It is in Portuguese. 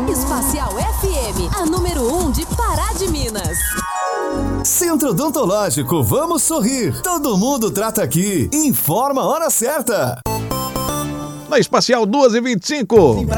Espacial FM, a número 1 de Pará de Minas. Centro Odontológico, vamos sorrir. Todo mundo trata aqui. Informa a hora certa. Na Espacial 2h25.